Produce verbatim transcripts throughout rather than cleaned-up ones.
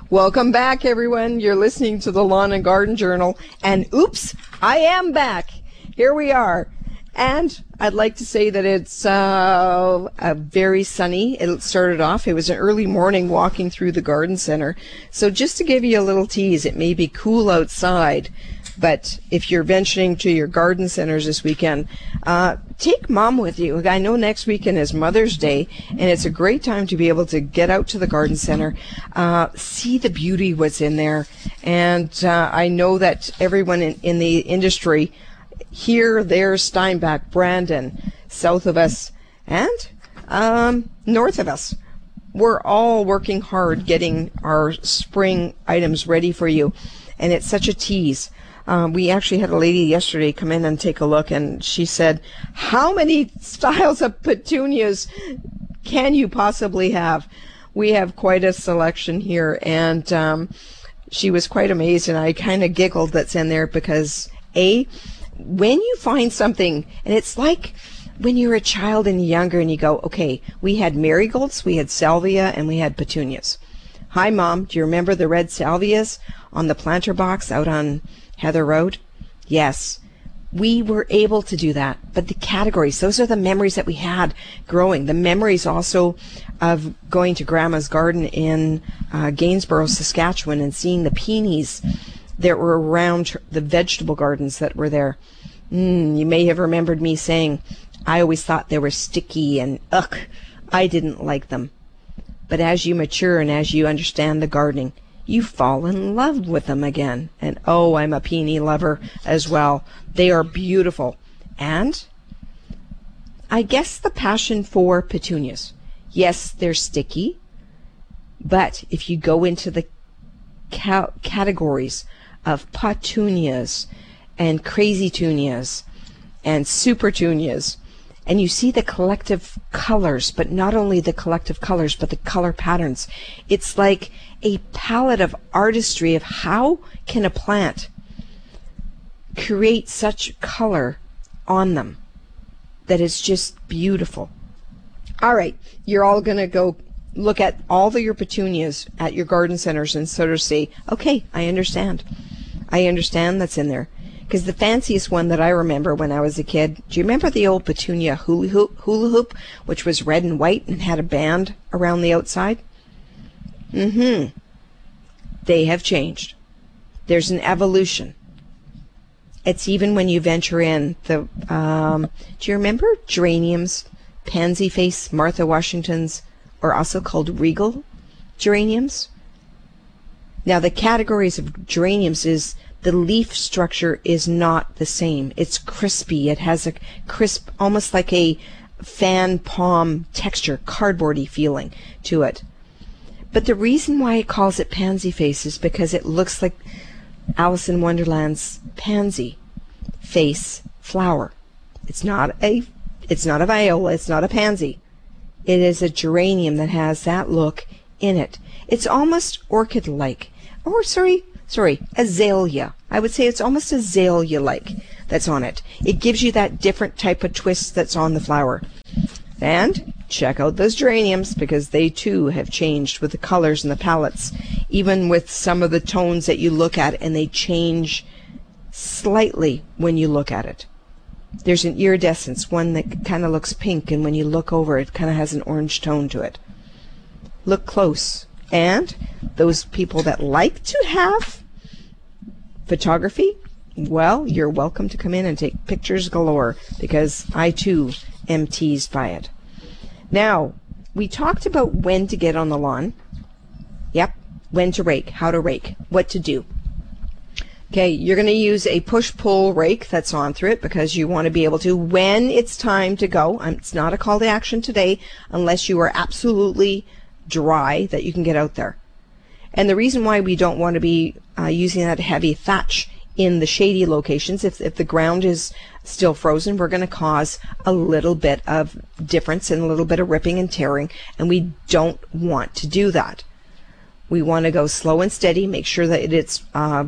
Welcome back, everyone. You're listening to the Lawn and Garden Journal. And oops, I am back. Here we are. And I'd like to say that it's uh, a very sunny. It started off, it was an early morning walking through the garden center. So just to give you a little tease, it may be cool outside. But if you're venturing to your garden centers this weekend, uh, take mom with you. I know next weekend is Mother's Day, and it's a great time to be able to get out to the garden center, uh, see the beauty what's in there. And uh, I know that everyone in, in the industry here, there, Steinbach, Brandon, south of us, and um, north of us, we're all working hard getting our spring items ready for you. And it's such a tease. Um, we actually had a lady yesterday come in and take a look, and she said, how many styles of petunias can you possibly have? We have quite a selection here, and um, she was quite amazed, and I kind of giggled that's in there because, A, when you find something, and it's like when you're a child and younger and you go, okay, we had marigolds, we had salvia, and we had petunias. Hi, Mom, do you remember the red salvias on the planter box out on Heather Road? Yes, we were able to do that. But the categories, those are the memories that we had growing. The memories also of going to Grandma's garden in uh, Gainsborough, Saskatchewan, and seeing the peonies that were around the vegetable gardens that were there. Mm, you may have remembered me saying, I always thought they were sticky and ugh, I didn't like them. But as you mature and as you understand the gardening, you fall in love with them again. And oh, I'm a peony lover as well. They are beautiful. And I guess the passion for petunias. Yes, they're sticky, but if you go into the ca- categories of petunias and crazy-tunias and super-tunias, and you see the collective colors, but not only the collective colors, but the color patterns. It's like a palette of artistry of how can a plant create such color on them that is just beautiful. All right, you're all going to go look at all of your petunias at your garden centers and sort of say, okay, I understand. I understand that's in there. Because the fanciest one that I remember when I was a kid, do you remember the old petunia hula hoop, hula hoop, which was red and white and had a band around the outside? Mm-hmm. They have changed. There's an evolution. It's even when you venture in. the. Um, do you remember geraniums, pansy face, Martha Washington's, or also called regal geraniums? Now, the categories of geraniums is the leaf structure is not the same. It's crispy. It has a crisp, almost like a fan palm texture, cardboardy feeling to it. But the reason why it calls it pansy face is because it looks like Alice in Wonderland's pansy face flower. It's not a, it's not a viola. It's not a pansy. It is a geranium that has that look in it. It's almost orchid-like. Or, sorry, sorry, azalea. I would say it's almost azalea-like that's on it. It gives you that different type of twist that's on the flower. And check out those geraniums because they too have changed with the colors and the palettes, even with some of the tones that you look at, and they change slightly when you look at it. There's an iridescence, one that kind of looks pink, and when you look over it, kind of has an orange tone to it. Look close. And those people that like to have photography, well, you're welcome to come in and take pictures galore because I too am teased by it. Now, we talked about when to get on the lawn. Yep, when to rake, how to rake, what to do. Okay, you're going to use a push-pull rake that's on through it because you want to be able to, when it's time to go, um, it's not a call to action today unless you are absolutely dry that you can get out there. And the reason why we don't want to be uh, using that heavy thatch in the shady locations, if, if the ground is still frozen, we're going to cause a little bit of difference and a little bit of ripping and tearing, and we don't want to do that. We want to go slow and steady, make sure that it's uh,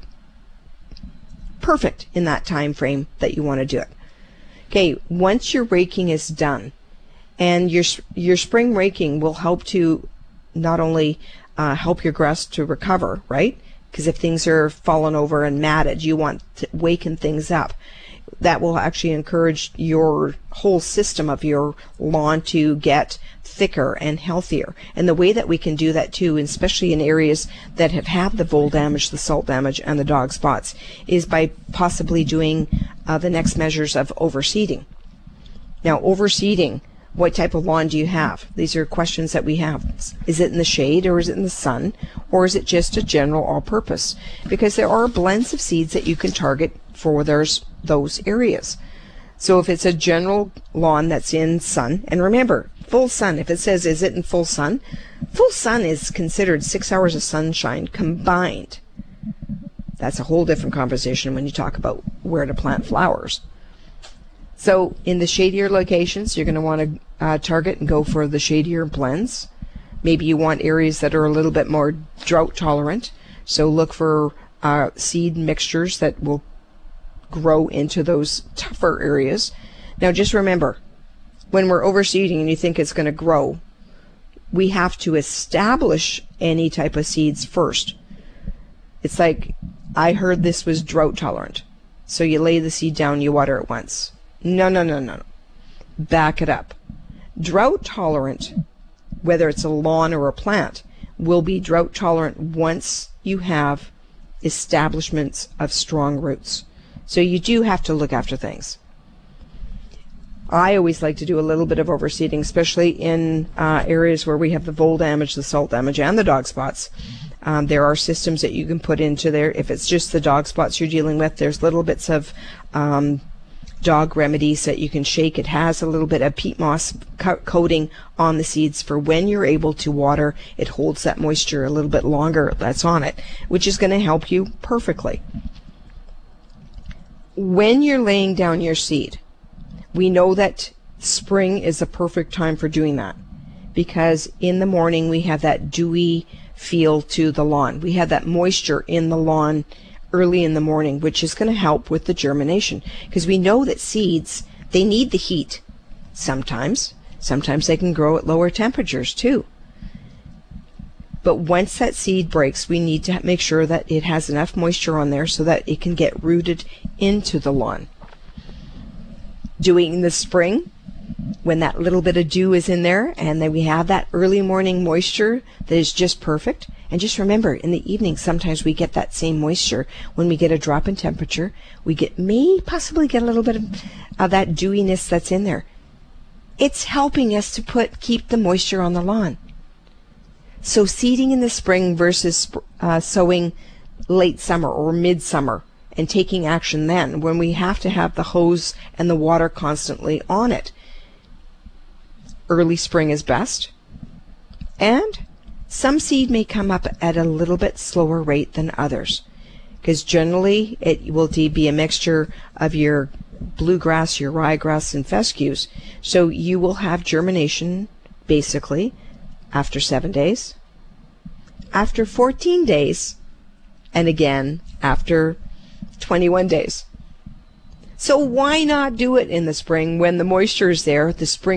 perfect in that time frame that you want to do it. Okay, once your raking is done, and your your spring raking will help to not only uh, help your grass to recover, right? Because if things are fallen over and matted, you want to waken things up. That will actually encourage your whole system of your lawn to get thicker and healthier. And the way that we can do that too, especially in areas that have had the vole damage, the salt damage, and the dog spots, is by possibly doing uh, the next measures of overseeding. Now, overseeding, what type of lawn do you have? These are questions that we have. Is it in the shade, or is it in the sun, or is it just a general all-purpose? Because there are blends of seeds that you can target for those, those areas. So if it's a general lawn that's in sun, and remember, full sun, if it says is it in full sun, full sun is considered six hours of sunshine combined. That's a whole different conversation when you talk about where to plant flowers. So in the shadier locations, you're going to want to uh, target and go for the shadier blends. Maybe you want areas that are a little bit more drought tolerant. So look for uh, seed mixtures that will grow into those tougher areas. Now just remember, when we're overseeding and you think it's going to grow, we have to establish any type of seeds first. It's like, I heard this was drought tolerant. So you lay the seed down, you water it once. No, no, no, no. Back it up. Drought tolerant, whether it's a lawn or a plant, will be drought tolerant once you have establishments of strong roots. So you do have to look after things. I always like to do a little bit of overseeding, especially in uh, areas where we have the vole damage, the salt damage, and the dog spots. Um, there are systems that you can put into there. If it's just the dog spots you're dealing with, there's little bits of um, dog remedies that you can shake. It has a little bit of peat moss co- coating on the seeds for when you're able to water. It holds that moisture a little bit longer that's on it, which is going to help you perfectly. When you're laying down your seed, we know that spring is the perfect time for doing that, because in the morning we have that dewy feel to the lawn. We have that moisture in the lawn early in the morning, which is going to help with the germination, because we know that seeds, they need the heat sometimes. Sometimes they can grow at lower temperatures too. But once that seed breaks, we need to make sure that it has enough moisture on there so that it can get rooted into the lawn. Doing in the spring, when that little bit of dew is in there, and then we have that early morning moisture that is just perfect. And just remember, in the evening, sometimes we get that same moisture. When we get a drop in temperature, we get may possibly get a little bit of, of that dewiness that's in there. It's helping us to put keep the moisture on the lawn. So seeding in the spring versus uh, sowing late summer or midsummer, and taking action then when we have to have the hose and the water constantly on it. Early spring is best, and some seed may come up at a little bit slower rate than others, because generally it will be a mixture of your bluegrass, your ryegrass, and fescues. So you will have germination basically after seven days, after fourteen days, and again after twenty-one days. So why not do it in the spring when the moisture is there? The spring